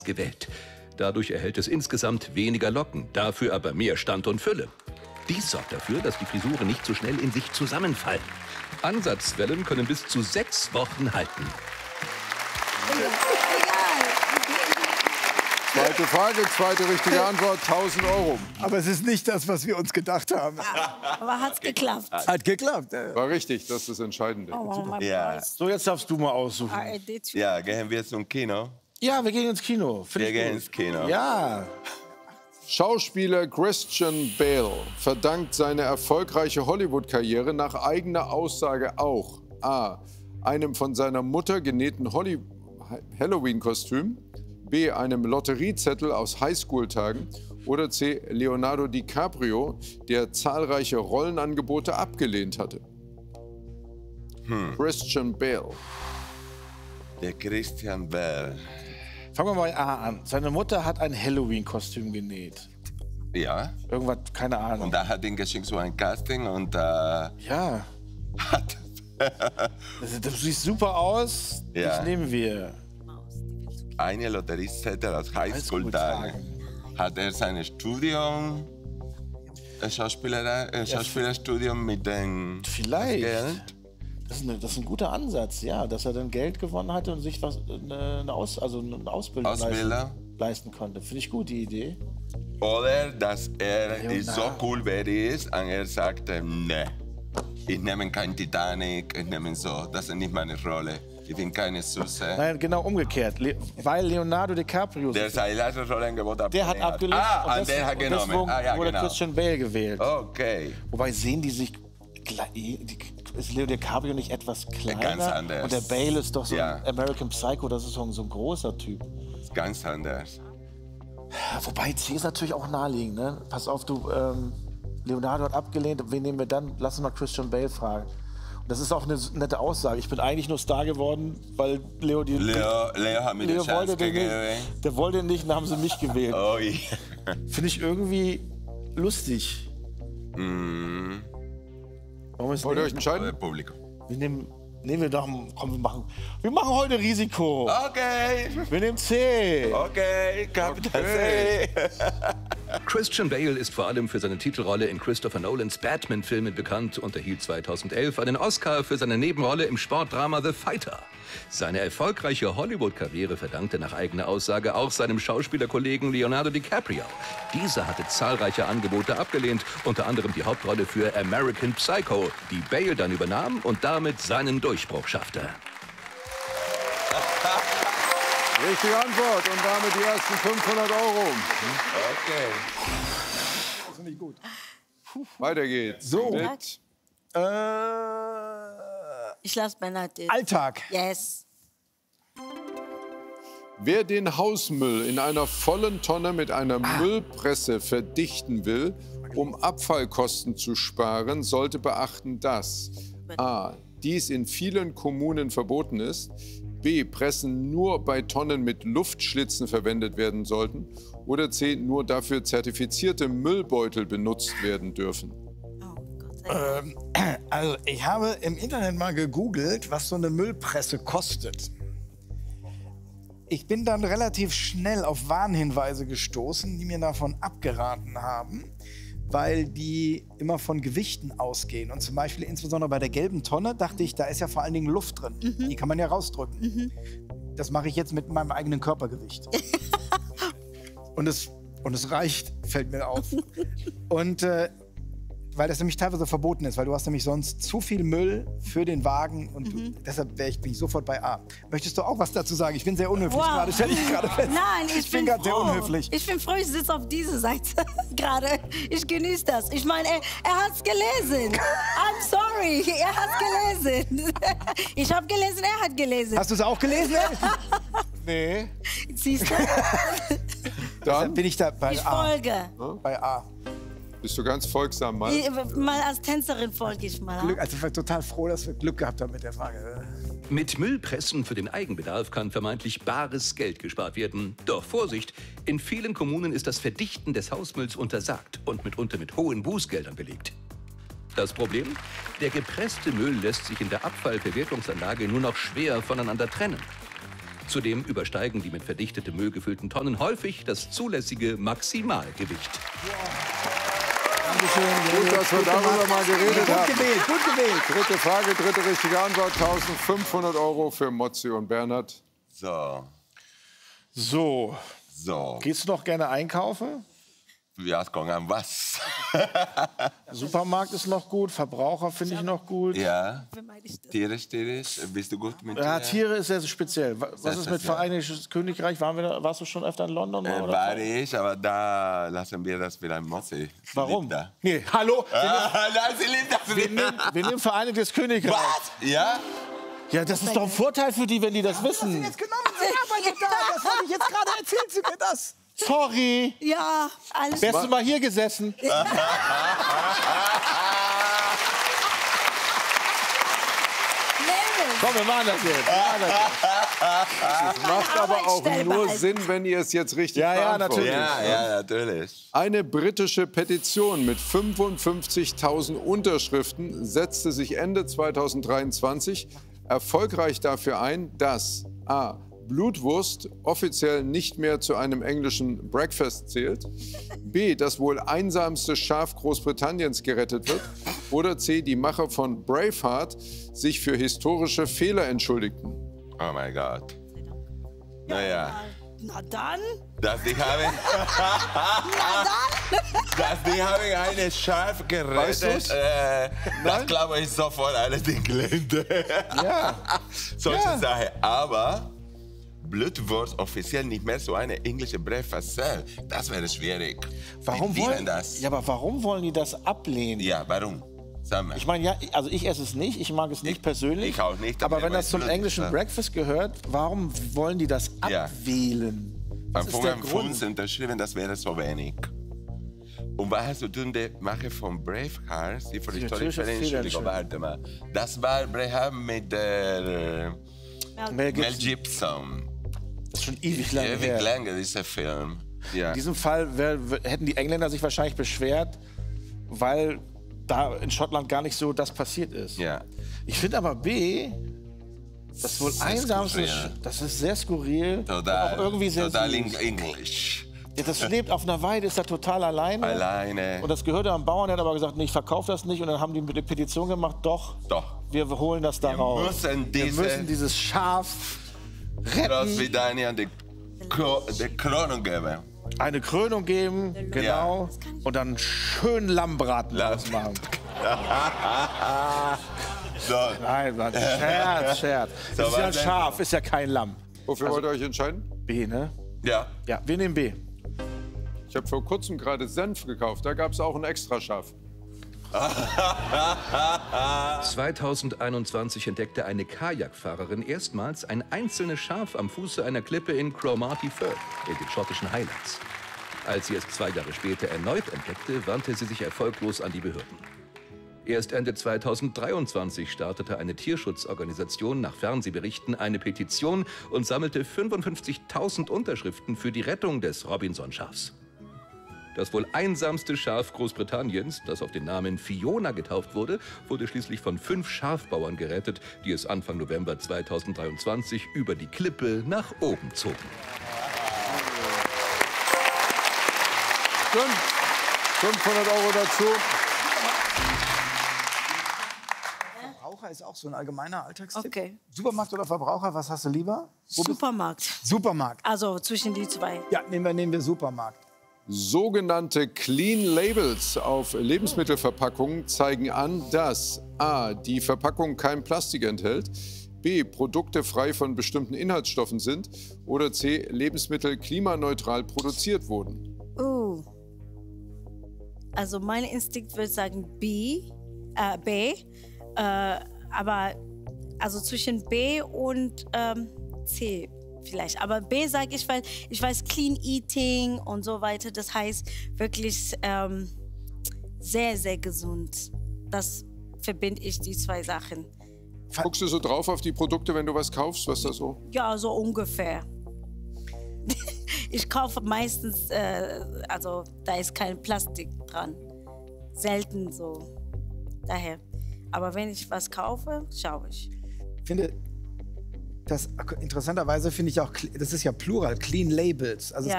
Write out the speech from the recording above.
gewählt. Dadurch erhält es insgesamt weniger Locken, dafür aber mehr Stand und Fülle. Dies sorgt dafür, dass die Frisuren nicht so schnell in sich zusammenfallen. Ansatzwellen können bis zu 6 Wochen halten. Zweite Frage, zweite richtige Antwort, 1.000 €. Aber es ist nicht das, was wir uns gedacht haben. Aber hat's geklappt? Hat geklappt. War richtig, das ist das Entscheidende. Ja. So, jetzt darfst du mal aussuchen. Ja, gehen wir zum Kino? Ja, wir gehen ins Kino. Wir gehen ins Kino. Ja. Schauspieler Christian Bale verdankt seine erfolgreiche Hollywood-Karriere nach eigener Aussage auch A. einem von seiner Mutter genähten Halloween-Kostüm, B. einem Lotteriezettel aus Highschool-Tagen oder C. Leonardo DiCaprio, der zahlreiche Rollenangebote abgelehnt hatte. Christian Bale. Der Christian Bale. Fangen wir mal A an. Seine Mutter hat ein Halloween-Kostüm genäht. Ja. Irgendwas, keine Ahnung. Und da hat ihn geschickt so ein Casting und ja. hat... Du siehst super aus. Ja. Das nehmen wir. Eine Lotteriezettel aus Highschool-Tagen. Hat er sein Studium, Schauspielerstudium mit dem Vielleicht. Geld? Das ist ein guter Ansatz, ja, dass er dann Geld gewonnen hatte und sich eine Ausbildung leisten konnte. Finde ich gut, die Idee. Oder dass er ist so cool, wer er ist, und er sagte, ne, ich nehme kein Titanic, ich nehme so, das ist nicht meine Rolle. Ich bin keine Süße. Nein, genau umgekehrt. Weil Leonardo DiCaprio... Der seine letzte Rollenangebot abgelehnt hat abgelehnt. und der hat genommen. Deswegen wurde Christian Bale gewählt. Okay. Wobei sehen die sich... Ist Leo DiCaprio nicht etwas kleiner? Ganz anders. Und der Bale ist doch so ein American Psycho, das ist so ein großer Typ. Ist ganz anders. Wobei C ist natürlich auch naheliegend, ne? Pass auf, Leonardo hat abgelehnt, wen nehmen wir dann? Lass uns mal Christian Bale fragen. Und das ist auch eine nette Aussage. Ich bin eigentlich nur Star geworden, weil Leo hat mir die Chance gegeben. Der wollte nicht, dann haben sie mich gewählt. Oh, yeah. Finde ich irgendwie lustig. Mm. Wollt ihr euch entscheiden? Publikum. Wir nehmen wir doch, komm, wir machen heute Risiko. Okay. Wir nehmen C. Okay, Kapital C. Christian Bale ist vor allem für seine Titelrolle in Christopher Nolans Batman-Filmen bekannt und erhielt 2011 einen Oscar für seine Nebenrolle im Sportdrama The Fighter. Seine erfolgreiche Hollywood-Karriere verdankte nach eigener Aussage auch seinem Schauspielerkollegen Leonardo DiCaprio. Dieser hatte zahlreiche Angebote abgelehnt, unter anderem die Hauptrolle für American Psycho, die Bale dann übernahm und damit seinen Durchbruch schaffte. Richtige Antwort und damit die ersten 500 €. Okay. Das finde ich gut. Weiter geht's. So. Mit Ich lasse Bernhard. Alltag. Yes. Wer den Hausmüll in einer vollen Tonne mit einer Müllpresse verdichten will, um Abfallkosten zu sparen, sollte beachten, dass A. dies in vielen Kommunen verboten ist, B. Pressen nur bei Tonnen mit Luftschlitzen verwendet werden sollten oder C. nur dafür zertifizierte Müllbeutel benutzt werden dürfen. Also, ich habe im Internet mal gegoogelt, was so eine Müllpresse kostet. Ich bin dann relativ schnell auf Warnhinweise gestoßen, die mir davon abgeraten haben, weil die immer von Gewichten ausgehen. Und zum Beispiel insbesondere bei der gelben Tonne dachte ich, da ist ja vor allen Dingen Luft drin. Die kann man ja rausdrücken. Das mache ich jetzt mit meinem eigenen Körpergewicht. Und es reicht, fällt mir auf. Und weil das nämlich teilweise verboten ist, weil du hast nämlich sonst zu viel Müll für den Wagen und deshalb bin ich sofort bei A. Möchtest du auch was dazu sagen? Ich bin sehr unhöflich gerade, stelle ich gerade fest. Nein, ich bin gerade sehr unhöflich. Ich bin froh, ich sitze auf dieser Seite gerade. Ich genieße das. Ich meine, er hat es gelesen. I'm sorry, er hat es gelesen. Ich habe gelesen, er hat gelesen. Hast du es auch gelesen? Nee. Siehst du? Dann bin ich da bei Ich A. folge. Bei A. bist du ganz folgsam, Mann. Mal als Tänzerin folge ich mal. Glück, also ich war total froh, dass wir Glück gehabt haben mit der Frage. Mit Müllpressen für den Eigenbedarf kann vermeintlich bares Geld gespart werden. Doch Vorsicht, in vielen Kommunen ist das Verdichten des Hausmülls untersagt und mitunter mit hohen Bußgeldern belegt. Das Problem? Der gepresste Müll lässt sich in der Abfallverwertungsanlage nur noch schwer voneinander trennen. Zudem übersteigen die mit verdichtetem Müll gefüllten Tonnen häufig das zulässige Maximalgewicht. Gut, dass wir darüber mal geredet haben. Gut gewählt, gut gewählt. Dritte Frage, dritte richtige Antwort. 1.500 € für Mozzi und Bernhard. So, So, so. gehst du noch gerne einkaufen? Ja, es kommt an was. Supermarkt ist noch gut, Verbraucher finde ich noch gut. Ja, tierisch. Bist du gut mit Ja, Tiere ist sehr speziell. Was ist mit speziell. Vereinigtes Königreich? Warst du schon öfter in London? Oder? War ich, aber da lassen wir das wieder Mossi. Warum? Da. Nee, hallo? Nein, sie liebt das Wir nehmen Vereinigtes Königreich. Was? Ja? Ja, das ist doch ein Vorteil für die, wenn die das wissen. Jetzt genommen, sie arbeitet da. Das habe ich jetzt gerade erzählt, sie mir das. Sorry. Ja, alles Wärst du mal hier gesessen? Komm, wir machen das jetzt. Macht aber auch Arbeitsstelle nur behalten. Sinn, wenn ihr es jetzt richtig Ja, ja, beantwortet. natürlich. Ja, natürlich. Eine britische Petition mit 55.000 Unterschriften setzte sich Ende 2023 erfolgreich dafür ein, dass a. Blutwurst offiziell nicht mehr zu einem englischen Breakfast zählt, b. das wohl einsamste Schaf Großbritanniens gerettet wird oder c. die Macher von Braveheart sich für historische Fehler entschuldigten. Oh mein Gott. Naja, Na dann. dass die haben, dass die haben eine Schaf Weißt gerettet. du's? Das glaube ich sofort alles in Glänze. Ja. Solche Ja. Sache. Aber Blutwurst offiziell nicht mehr so eine englische Breakfast. Das wäre schwierig. Warum Wie wollen denn das? Ja, aber warum wollen die das ablehnen? Ja, warum? Sag mal. Ich meine, ja, also ich esse es nicht, ich mag es nicht persönlich. ich auch nicht, Aber aber wenn das zum weiß englischen nicht, Breakfast gehört, warum wollen die das Ja. abwählen? Was Am ist der 55 Grund? unterschrieben, das wäre so wenig. Und was hast du tun, die Mache von Braveheart, die für die historische Entschuldigung, warte mal. Das war Braveheart mit der Mel Mel Gibson. Gibson. Das ist schon ewig lange Ewig her. lange, dieser Film. Ja. In diesem Fall hätten die Engländer sich wahrscheinlich beschwert, weil da in Schottland gar nicht so das passiert ist. Ja. Ich finde aber B, das wohl Sehr einsamste, skurril. das ist sehr skurril. und Total, auch irgendwie sehr total süß. Englisch. Ja, das lebt auf einer Weide, ist da total alleine. Alleine. Und das gehörte am Bauern, der hat aber gesagt, nee, ich verkaufe das nicht. Und dann haben die eine Petition gemacht, doch, Doch. wir holen das da raus. müssen Wir diese- müssen dieses Schaf retten, Großbritannien die Krönung geben. eine Krönung geben, genau, und dann schön Lammbraten Lamm. draus machen. So, Nein, Mann, Scherz. So, Das ist ja ein was denn? Schaf, ist ja kein Lamm. Wofür wollt ihr euch entscheiden? B, ne? ja. Ja, wir nehmen B. Ich habe vor kurzem gerade Senf gekauft. Da gab es auch ein Extraschaf. 2021 entdeckte eine Kajakfahrerin erstmals ein einzelnes Schaf am Fuße einer Klippe in Cromarty Firth in den schottischen Highlands. Als sie es 2 Jahre später erneut entdeckte, wandte sie sich erfolglos an die Behörden. Erst Ende 2023 startete eine Tierschutzorganisation nach Fernsehberichten eine Petition und sammelte 55.000 Unterschriften für die Rettung des Robinson-Schafs. Das wohl einsamste Schaf Großbritanniens, das auf den Namen Fiona getauft wurde, wurde schließlich von 5 Schafbauern gerettet, die es Anfang November 2023 über die Klippe nach oben zogen. Stimmt. 500 € dazu. Verbraucher ist auch so ein allgemeiner Alltagstipp. Okay. Supermarkt oder Verbraucher, was hast du lieber? Supermarkt. Supermarkt. Also zwischen die zwei. Ja, nehmen wir Supermarkt. Sogenannte Clean Labels auf Lebensmittelverpackungen zeigen an, dass a. die Verpackung kein Plastik enthält, b. Produkte frei von bestimmten Inhaltsstoffen sind oder c. Lebensmittel klimaneutral produziert wurden. Also mein Instinkt würde sagen B. Aber also zwischen B und C vielleicht. Aber B sage ich, weil ich weiß Clean Eating und so weiter. Das heißt wirklich sehr, sehr gesund. Das verbinde ich, die zwei Sachen. Guckst du so drauf auf die Produkte, wenn du was kaufst? Was da so? Ja, so ungefähr. Ich kaufe meistens, also da ist kein Plastik dran. Selten so. Daher. Aber wenn ich was kaufe, schaue ich. Ich finde, interessanterweise finde ich auch, das ist ja Plural, Clean Labels. Also Ja.